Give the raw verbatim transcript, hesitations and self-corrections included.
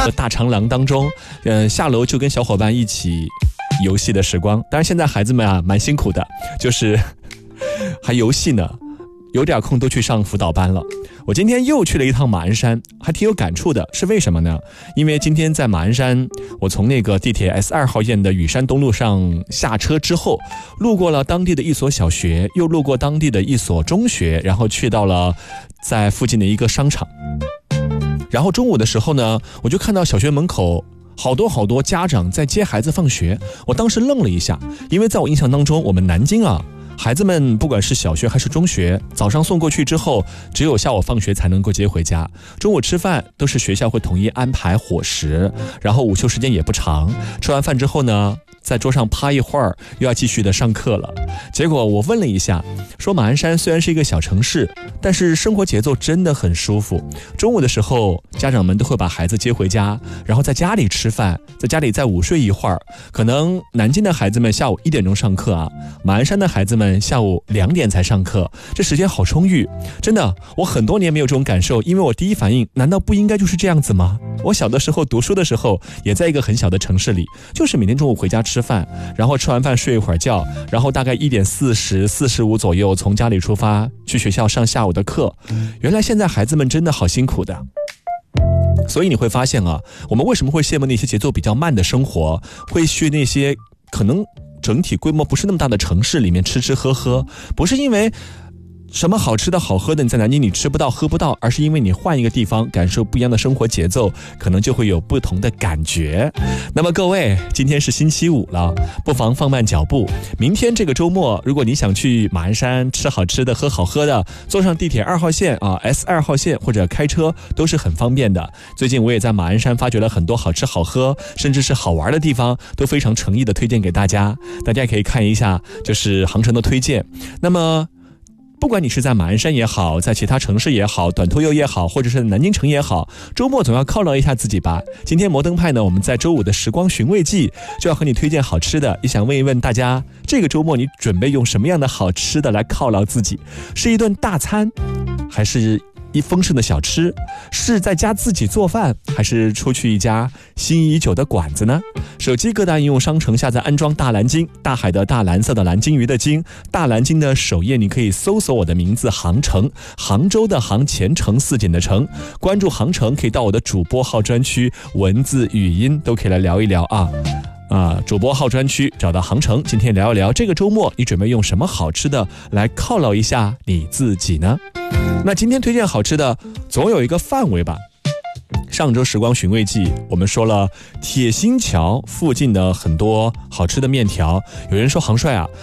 大长廊当中，呃，下楼就跟小伙伴一起游戏的时光。当然现在孩子们啊蛮辛苦的，就是还游戏呢，有点空都去上辅导班了。我今天又去了一趟马鞍山，还挺有感触的，是为什么呢？因为今天在马鞍山，我从那个地铁 S 二号线的雨山东路上下车之后，路过了当地的一所小学，又路过当地的一所中学，然后去到了在附近的一个商场。然后中午的时候呢，我就看到小学门口好多好多家长在接孩子放学，我当时愣了一下，因为在我印象当中，我们南京啊，孩子们不管是小学还是中学，早上送过去之后，只有下午放学才能够接回家。中午吃饭都是学校会统一安排伙食，然后午休时间也不长，吃完饭之后呢，在桌上趴一会儿，又要继续的上课了。结果我问了一下，说马鞍山虽然是一个小城市，但是生活节奏真的很舒服。中午的时候，家长们都会把孩子接回家，然后在家里吃饭，在家里再午睡一会儿。可能南京的孩子们下午一点钟上课啊，马鞍山的孩子们下午两点才上课，这时间好充裕。真的，我很多年没有这种感受，因为我第一反应，难道不应该就是这样子吗？我小的时候读书的时候，也在一个很小的城市里，就是每天中午回家吃饭，然后吃完饭睡一会儿觉，然后大概一点四十、四十五左右从家里出发去学校上下午的课。原来现在孩子们真的好辛苦的。所以你会发现啊，我们为什么会羡慕那些节奏比较慢的生活，会去那些可能整体规模不是那么大的城市里面吃吃喝喝，不是因为什么好吃的好喝的你在南京你吃不到喝不到，而是因为你换一个地方感受不一样的生活节奏，可能就会有不同的感觉。那么各位，今天是星期五了，不妨放慢脚步，明天这个周末，如果你想去马鞍山吃好吃的喝好喝的，坐上地铁二号线啊 S 二号线或者开车都是很方便的。最近我也在马鞍山发掘了很多好吃好喝甚至是好玩的地方，都非常诚意的推荐给大家，大家可以看一下就是航程的推荐。那么不管你是在马鞍山也好，在其他城市也好，短途游也好，或者是南京城也好，周末总要犒劳一下自己吧。今天摩登派呢，我们在周五的时光寻味记就要和你推荐好吃的，也想问一问大家，这个周末你准备用什么样的好吃的来犒劳自己？是一顿大餐，还是一丰盛的小吃？是在家自己做饭，还是出去一家心仪已久的馆子呢？手机各大应用商城下载安装大蓝鲸，大海的大，蓝色的蓝，鲸鱼的鲸，大蓝鲸的首页你可以搜索我的名字航程，杭州的杭，前程似锦的程，关注航程，可以到我的主播号专区，文字语音都可以来聊一聊啊啊，主播号专区找到航程，今天聊一聊这个周末你准备用什么好吃的来犒劳一下你自己呢？那今天推荐好吃的总有一个范围吧。上周时光寻味记我们说了铁心桥附近的很多好吃的面条，有人说航帅啊，